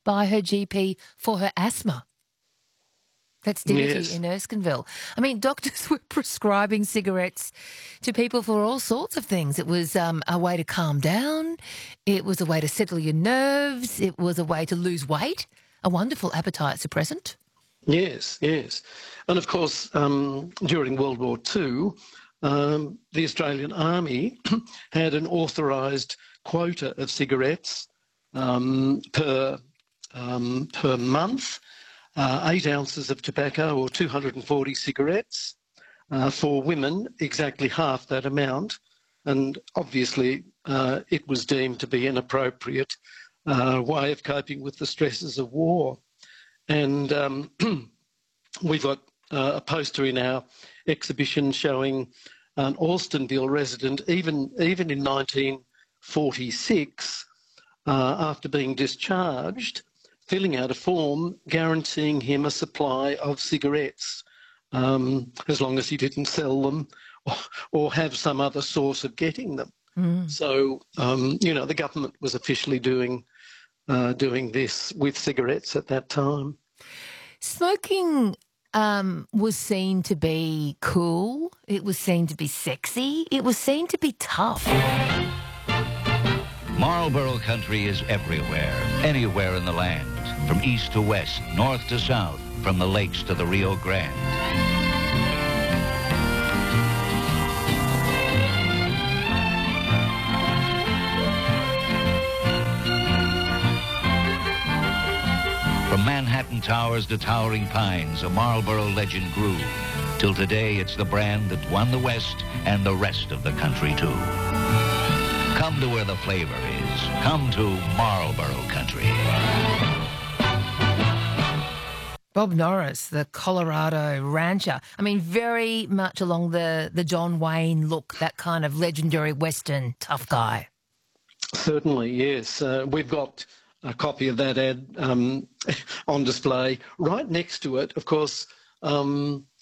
by her GP for her asthma. That's Dignity Yes. in Erskineville. I mean, doctors were prescribing cigarettes to people for all sorts of things. It was a way to calm down. It was a way to settle your nerves. It was a way to lose weight. A wonderful appetite suppressant. Yes, yes. And of course, during World War II, the Australian Army had an authorised quota of cigarettes per month, 8 ounces of tobacco or 240 cigarettes. For women, exactly half that amount. And obviously, it was deemed to be an appropriate way of coping with the stresses of war. And we've got a poster in our exhibition showing an Alstonville resident, even in 1946, after being discharged, filling out a form guaranteeing him a supply of cigarettes, as long as he didn't sell them or have some other source of getting them. So, the government was officially doing this with cigarettes at that time. Smoking was seen to be cool. It was seen to be sexy. It was seen to be tough. Marlborough country is everywhere, anywhere in the land, from east to west, north to south, from the lakes to the Rio Grande. From Manhattan Towers to towering pines, a Marlborough legend grew. Till today, it's the brand that won the West and the rest of the country, too. Come to where the flavor is. Come to Marlborough country. Bob Norris, the Colorado rancher. I mean, very much along the John Wayne look, that kind of legendary Western tough guy. Certainly, yes. We've got a copy of that ad on display. Right next to it, of course,